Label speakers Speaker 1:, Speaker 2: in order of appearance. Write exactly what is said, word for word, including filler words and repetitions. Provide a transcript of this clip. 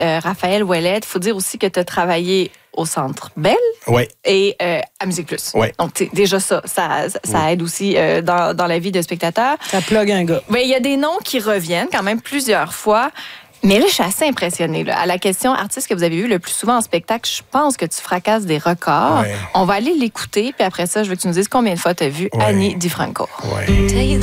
Speaker 1: euh, Raphaël Ouellet. Il faut dire aussi que tu as travaillé au Centre Bell
Speaker 2: ouais.
Speaker 1: et euh, à Musique Plus.
Speaker 2: Ouais.
Speaker 1: Donc, déjà ça, ça, ça
Speaker 2: oui.
Speaker 1: aide aussi euh, dans, dans la vie de spectateur.
Speaker 3: Ça plug un gars.
Speaker 1: Il y a des noms qui reviennent quand même plusieurs fois. Mais là, je suis assez impressionnée. Là. À la question artiste que vous avez eu le plus souvent en spectacle, je pense que tu fracasses des records.
Speaker 2: Ouais.
Speaker 1: On va aller l'écouter, puis après ça, je veux que tu nous dises combien de fois tu as vu
Speaker 2: ouais.
Speaker 1: Annie DiFranco.
Speaker 2: Ouais.